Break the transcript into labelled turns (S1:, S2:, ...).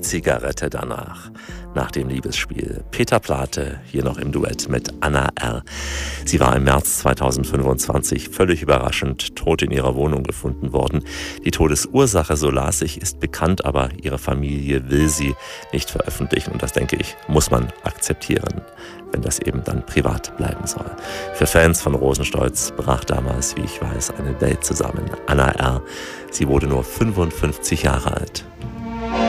S1: Zigarette danach. Nach dem Liebesspiel. Peter Plate, hier noch im Duett mit Anna R. Sie war im März 2025 völlig überraschend tot in ihrer Wohnung gefunden worden. Die Todesursache, so las ich, ist bekannt, aber ihre Familie will sie nicht veröffentlichen. Und das, denke ich, muss man akzeptieren, wenn das eben dann privat bleiben soll. Für Fans von Rosenstolz brach damals, wie ich weiß, eine Welt zusammen. Anna R. Sie wurde nur 55 Jahre alt.